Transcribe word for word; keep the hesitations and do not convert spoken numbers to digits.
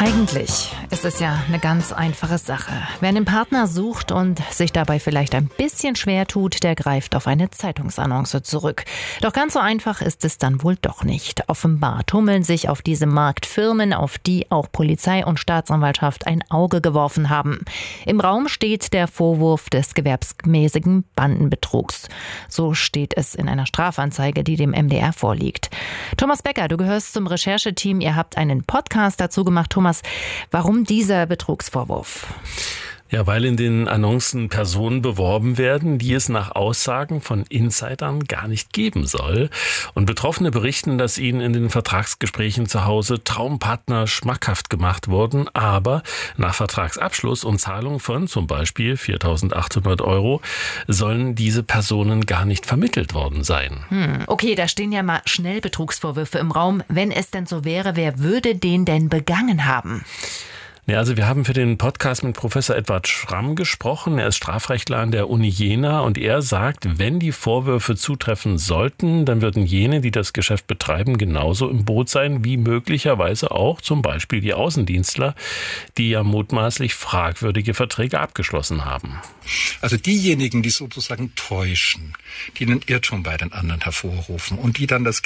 Eigentlich ist es ja eine ganz einfache Sache. Wer einen Partner sucht und sich dabei vielleicht ein bisschen schwer tut, der greift auf eine Zeitungsannonce zurück. Doch ganz so einfach ist es dann wohl doch nicht. Offenbar tummeln sich auf diesem Markt Firmen, auf die auch Polizei und Staatsanwaltschaft ein Auge geworfen haben. Im Raum steht der Vorwurf des gewerbsmäßigen Bandenbetrugs. So steht es in einer Strafanzeige, die dem M D R vorliegt. Thomas Becker, du gehörst zum Rechercheteam. Ihr habt einen Podcast dazu gemacht. Thomas, warum dieser Betrugsvorwurf? Ja, weil in den Annoncen Personen beworben werden, die es nach Aussagen von Insidern gar nicht geben soll. Und Betroffene berichten, dass ihnen in den Vertragsgesprächen zu Hause Traumpartner schmackhaft gemacht wurden, aber nach Vertragsabschluss und Zahlung von zum Beispiel viertausendachthundert Euro sollen diese Personen gar nicht vermittelt worden sein. Hm, okay, da stehen ja mal schnell Betrugsvorwürfe im Raum. Wenn es denn so wäre, wer würde den denn begangen haben? Ja, also wir haben für den Podcast mit Professor Edward Schramm gesprochen. Er ist Strafrechtler an der Uni Jena und er sagt, wenn die Vorwürfe zutreffen sollten, dann würden jene, die das Geschäft betreiben, genauso im Boot sein, wie möglicherweise auch zum Beispiel die Außendienstler, die ja mutmaßlich fragwürdige Verträge abgeschlossen haben. Also diejenigen, die sozusagen täuschen, die einen Irrtum bei den anderen hervorrufen und die dann das